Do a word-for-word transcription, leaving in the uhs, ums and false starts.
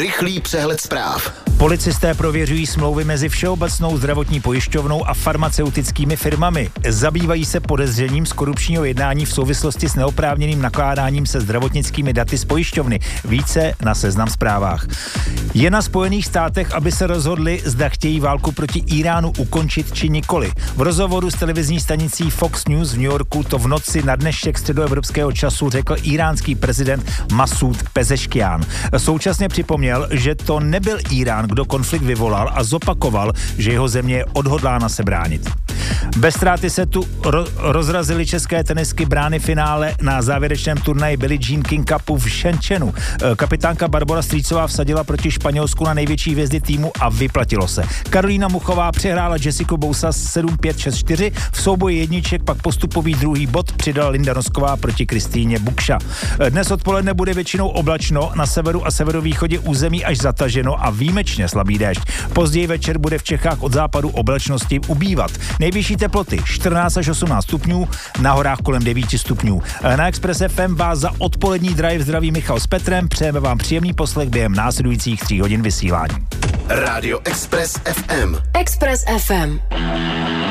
Rychlý přehled zpráv. Policisté prověřují smlouvy mezi Všeobecnou zdravotní pojišťovnou a farmaceutickými firmami. Zabývají se podezřením z korupčního jednání v souvislosti s neoprávněným nakládáním se zdravotnickými daty z pojišťovny. Více na Seznam Zprávách. Je na Spojených státech, aby se rozhodli, zda chtějí válku proti Íránu ukončit či nikoli. V rozhovoru s televizní stanicí Fox News v New Yorku to v noci na dnešek středoevropského času řekl íránský prezident Masud Pezeškian. Současně připomněl, že to nebyl Írán, kdo konflikt vyvolal, a zopakoval, že jeho země je odhodlána se bránit. Bez ztráty se tu ro- rozrazily české tenisky brány finále na závěrečném turnaji Billie Jean King Cupu v Shenzhenu. Kapitánka Barbora Strýcová vsadila proti Španělsku na největší hvězdy týmu a vyplatilo se. Karolína Muchová přehrála Jessiku Bousa sedm pět šest čtyři, v souboji jedniček pak postupový druhý bod přidala Linda Nosková proti Kristýně Bukša. Dnes odpoledne bude většinou oblačno, na severu a severovýchodě území až zataženo a výjimečně slabý déšť. Později večer bude v Čechách od západu oblačnosti ubývat. Nejvyšší teploty čtrnáct až osmnáct stupňů, na horách kolem devět stupňů. Na Express F M vás za odpolední drive zdraví Michal s Petrem, přejeme vám příjemný poslech během následujících tří hodin vysílání. Rádio Express F M. Express F M.